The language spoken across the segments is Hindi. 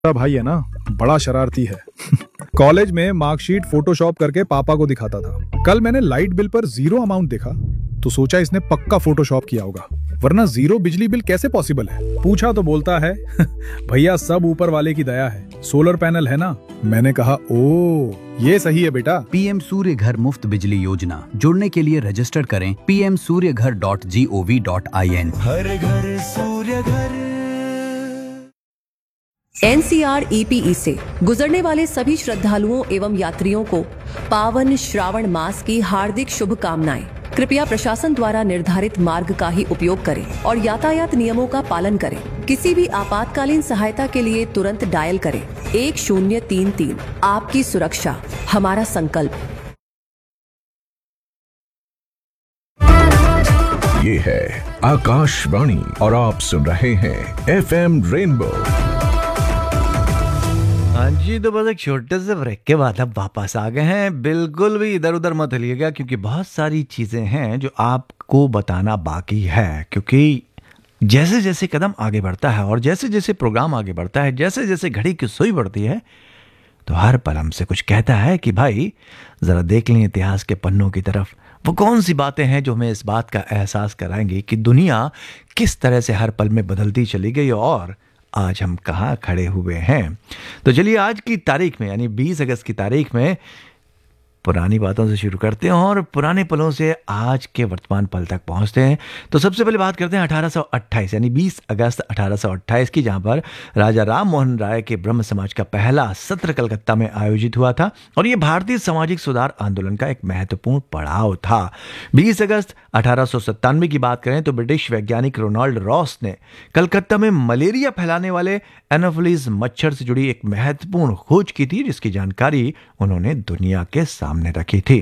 मेरा भाई है ना, बड़ा शरारती है। कॉलेज में मार्कशीट फोटोशॉप करके पापा को दिखाता था। कल मैंने लाइट बिल पर 0 अमाउंट देखा तो सोचा इसने पक्का फोटोशॉप किया होगा, वरना 0 बिजली बिल कैसे पॉसिबल है। पूछा तो बोलता है भैया सब ऊपर वाले की दया है, सोलर पैनल है ना। मैंने कहा ओ ये सही है बेटा। पीएम सूर्य घर मुफ्त बिजली योजना, जुड़ने के लिए रजिस्टर करें pmsuryaghar.gov.in। हर घर सूर्य घर। NCR-EPE से गुजरने वाले सभी श्रद्धालुओं एवं यात्रियों को पावन श्रावण मास की हार्दिक शुभकामनाएं। कृपया प्रशासन द्वारा निर्धारित मार्ग का ही उपयोग करें और यातायात नियमों का पालन करें। किसी भी आपातकालीन सहायता के लिए तुरंत डायल करें 1033। आपकी सुरक्षा हमारा संकल्प। ये है आकाशवाणी और आप सुन रहे हैं FM रेनबो। हाँ जी, तो बस एक छोटे से ब्रेक के बाद अब वापस आ गए हैं। बिल्कुल भी इधर उधर मत हिलिएगा क्योंकि बहुत सारी चीज़ें हैं जो आपको बताना बाकी है। क्योंकि जैसे जैसे कदम आगे बढ़ता है और जैसे जैसे प्रोग्राम आगे बढ़ता है, जैसे जैसे घड़ी की सुई बढ़ती है, तो हर पल हमसे कुछ कहता है कि भाई ज़रा देख लें इतिहास के पन्नों की तरफ। वो कौन सी बातें हैं जो हमें इस बात का एहसास कराएंगी कि दुनिया किस तरह से हर पल में बदलती चली गई और आज हम कहाँ खड़े हुए हैं। तो चलिए आज की तारीख में यानी 20 अगस्त की तारीख में पुरानी बातों से शुरू करते हैं और पुराने पलों से आज के वर्तमान पल तक पहुंचते हैं। तो सबसे पहले बात करते हैं 1828 यानी 20 अगस्त 1828 की, जहां पर राजा राम मोहन राय के ब्रह्म समाज का पहला सत्र कलकत्ता में आयोजित हुआ था और ये भारतीय सामाजिक सुधार आंदोलन का एक महत्वपूर्ण पड़ाव था। 20 अगस्त 1897 की बात करें तो ब्रिटिश वैज्ञानिक रोनाल्ड रॉस ने कलकत्ता में मलेरिया फैलाने वाले एनोफिलीज मच्छर से जुड़ी एक महत्वपूर्ण खोज की थी, जिसकी जानकारी उन्होंने दुनिया के सामने रखी थी।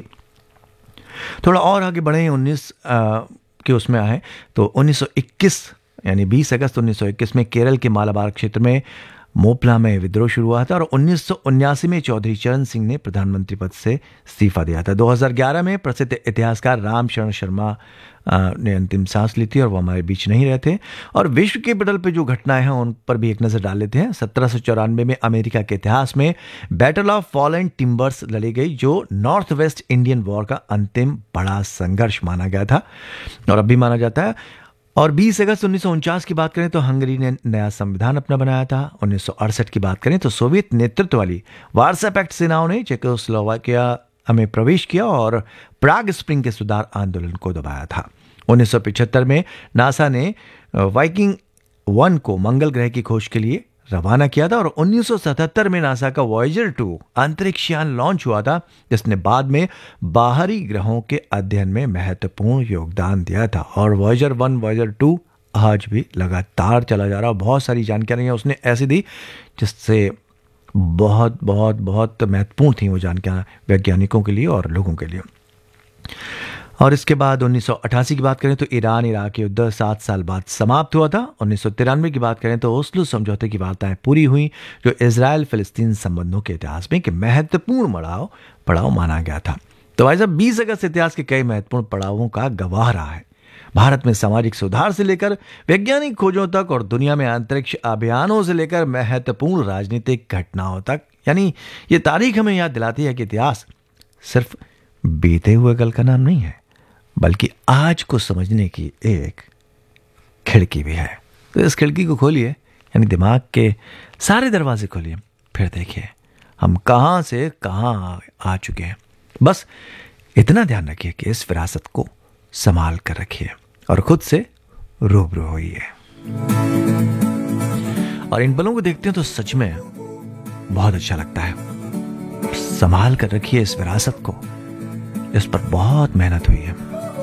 थोड़ा और आगे बढ़े 19 के उसमें आए तो 1921 यानी 20 अगस्त 1921 में केरल के मालाबार क्षेत्र में मोपला में विद्रोह शुरू हुआ था और 1979 में चौधरी चरण सिंह ने प्रधानमंत्री पद से इस्तीफा दिया था। 2011 में प्रसिद्ध इतिहासकार राम शरण शर्मा ने अंतिम सांस ली थी और वो हमारे बीच नहीं रहते। और विश्व के पटल पे जो घटनाएं हैं उन पर भी एक नजर डाल लेते हैं। 1794 में अमेरिका के इतिहास में बैटल ऑफ फॉल टिम्बर्स लड़ी गई, जो नॉर्थ वेस्ट इंडियन वॉर का अंतिम बड़ा संघर्ष माना गया था और अब भी माना जाता है। और 20 अगस्त 1949 की बात करें तो हंगरी ने नया संविधान अपना बनाया था। 1968 की बात करें तो सोवियत नेतृत्व वाली वार्सा पैक्ट सेनाओं ने चेकोस्लोवाकिया में प्रवेश किया और प्राग स्प्रिंग के सुधार आंदोलन को दबाया था। 1975 में नासा ने वाइकिंग 1 को मंगल ग्रह की खोज के लिए रवाना किया था और 1977 में नासा का वॉयेजर 2 अंतरिक्ष यान लॉन्च हुआ था, जिसने बाद में बाहरी ग्रहों के अध्ययन में महत्वपूर्ण योगदान दिया था। और वॉयेजर 1 वॉयेजर 2 आज भी लगातार चला जा रहा है। बहुत सारी जानकारियां उसने ऐसी दी जिससे बहुत बहुत बहुत महत्वपूर्ण थी वो जानकारियां वैज्ञानिकों के लिए और लोगों के लिए। और इसके बाद 1988 की बात करें तो ईरान इराक युद्ध 7 साल बाद समाप्त हुआ था। 1993 की बात करें तो ओस्लो समझौते की वार्ताएं पूरी हुई, जो इजराइल फिलिस्तीन संबंधों के इतिहास में एक महत्वपूर्ण पड़ाव माना गया था। तो भाई साहब 20 अगस्त इतिहास के कई महत्वपूर्ण पड़ावों का गवाह रहा है। भारत में सामाजिक सुधार से लेकर वैज्ञानिक खोजों तक और दुनिया में अंतरिक्ष अभियानों से लेकर महत्वपूर्ण राजनीतिक घटनाओं तक, यानी ये तारीख हमें याद दिलाती है कि इतिहास सिर्फ बीते हुए कल का नाम नहीं है, बल्कि आज को समझने की एक खिड़की भी है। तो इस खिड़की को खोलिए, यानी दिमाग के सारे दरवाजे खोलिए, फिर देखिए हम कहां से कहां आ चुके हैं। बस इतना ध्यान रखिए कि इस विरासत को संभाल कर रखिए और खुद से रूबरू होइए। और इन पलों को देखते हैं तो सच में बहुत अच्छा लगता है। संभाल कर रखिए इस विरासत को, इस पर बहुत मेहनत हुई है।